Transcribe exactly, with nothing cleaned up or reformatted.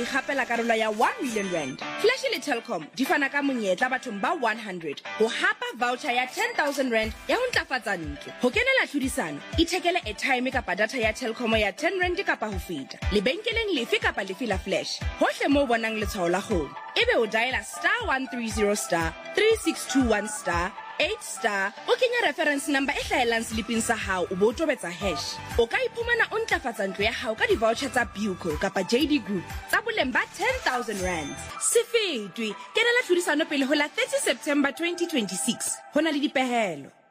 go igapela karolo ya one million rand. Flash le Telkom di fana ka monyetla bathong ba one hundred go hapa voucher ya ten thousand rand ya ho ntlafatsa ntlo. Ho kenela tlhodisano, ithekele airtime kapa data ya Telkom ya ten rand kapa ho feta. Lebenkeleng lefe kapa lefe la Flash. Hohle mo bonang letshwao la kgomo. Ebe o diala star one three zero star three six two one star eight star o kenya reference number e hlahelang sliping sa hao o bo tobetsa hash. O ka iphumana o ntlafatsa ntlo ya hao ka di-voucher tsa Buco kapa J D Group tsa boleng ba ten thousand rand. Se fetwe, kenela tlhodisano pele ho la thirty September twenty twenty-six. Ho na le dipehelo.